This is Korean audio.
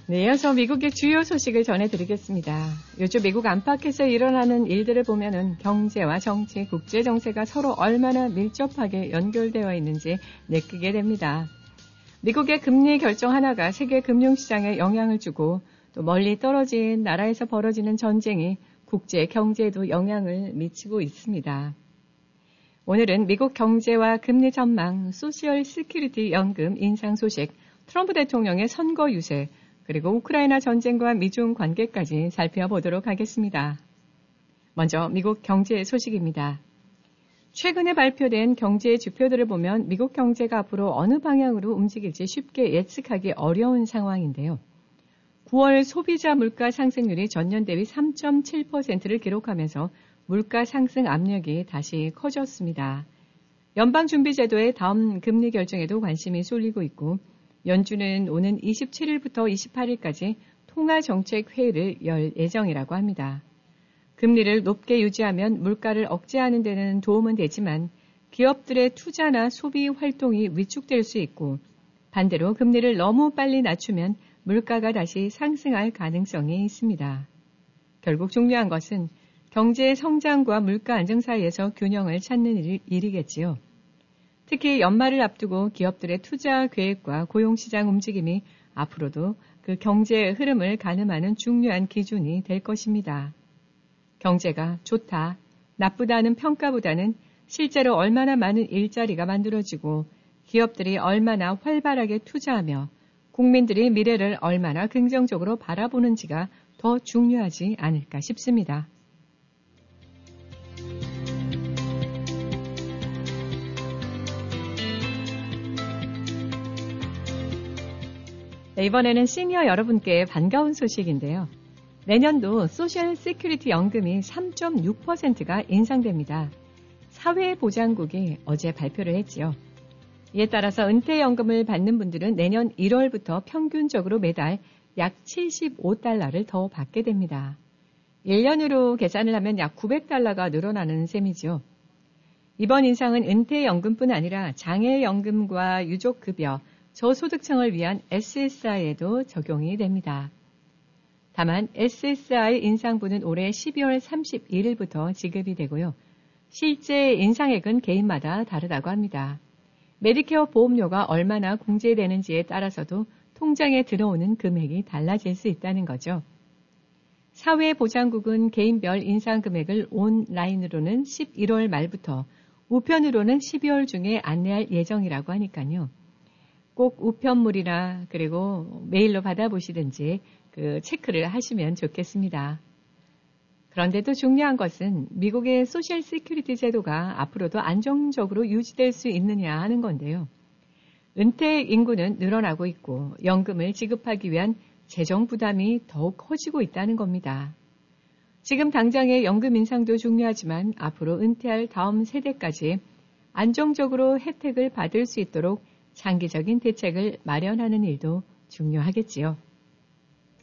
네, 이어서 미국의 주요 소식을 전해드리겠습니다. 요즘 미국 안팎에서 일어나는 일들을 보면은 경제와 정치, 국제 정세가 서로 얼마나 밀접하게 연결되어 있는지 느끼게 됩니다. 미국의 금리 결정 하나가 세계 금융시장에 영향을 주고 또 멀리 떨어진 나라에서 벌어지는 전쟁이 국제 경제에도 영향을 미치고 있습니다. 오늘은 미국 경제와 금리 전망, 소셜 시큐리티 연금 인상 소식, 트럼프 대통령의 선거 유세, 그리고 우크라이나 전쟁과 미중 관계까지 살펴보도록 하겠습니다. 먼저 미국 경제 소식입니다. 최근에 발표된 경제 지표들을 보면 미국 경제가 앞으로 어느 방향으로 움직일지 쉽게 예측하기 어려운 상황인데요. 9월 소비자 물가 상승률이 전년 대비 3.7%를 기록하면서 물가 상승 압력이 다시 커졌습니다. 연방준비제도의 다음 금리 결정에도 관심이 쏠리고 있고 연준은 오는 27일부터 28일까지 통화정책회의를 열 예정이라고 합니다. 금리를 높게 유지하면 물가를 억제하는 데는 도움은 되지만 기업들의 투자나 소비 활동이 위축될 수 있고 반대로 금리를 너무 빨리 낮추면 물가가 다시 상승할 가능성이 있습니다. 결국 중요한 것은 경제 성장과 물가 안정 사이에서 균형을 찾는 일이겠지요. 특히 연말을 앞두고 기업들의 투자 계획과 고용시장 움직임이 앞으로도 그 경제의 흐름을 가늠하는 중요한 기준이 될 것입니다. 경제가 좋다, 나쁘다는 평가보다는 실제로 얼마나 많은 일자리가 만들어지고 기업들이 얼마나 활발하게 투자하며 국민들이 미래를 얼마나 긍정적으로 바라보는지가 더 중요하지 않을까 싶습니다. 네, 이번에는 시니어 여러분께 반가운 소식인데요. 내년도 소셜 시큐리티 연금이 3.6%가 인상됩니다. 사회보장국이 어제 발표를 했지요. 이에 따라서 은퇴연금을 받는 분들은 내년 1월부터 평균적으로 매달 약 75달러를 더 받게 됩니다. 1년으로 계산을 하면 약 900달러가 늘어나는 셈이죠. 이번 인상은 은퇴연금뿐 아니라 장애연금과 유족급여, 저소득층을 위한 SSI에도 적용이 됩니다. 다만 SSI 인상분은 올해 12월 31일부터 지급이 되고요. 실제 인상액은 개인마다 다르다고 합니다. 메디케어 보험료가 얼마나 공제되는지에 따라서도 통장에 들어오는 금액이 달라질 수 있다는 거죠. 사회보장국은 개인별 인상 금액을 온라인으로는 11월 말부터, 우편으로는 12월 중에 안내할 예정이라고 하니까요. 꼭 우편물이나 그리고 메일로 받아보시든지 그 체크를 하시면 좋겠습니다. 그런데 또 중요한 것은 미국의 소셜 시큐리티 제도가 앞으로도 안정적으로 유지될 수 있느냐 하는 건데요. 은퇴 인구는 늘어나고 있고 연금을 지급하기 위한 재정 부담이 더욱 커지고 있다는 겁니다. 지금 당장의 연금 인상도 중요하지만 앞으로 은퇴할 다음 세대까지 안정적으로 혜택을 받을 수 있도록 장기적인 대책을 마련하는 일도 중요하겠지요.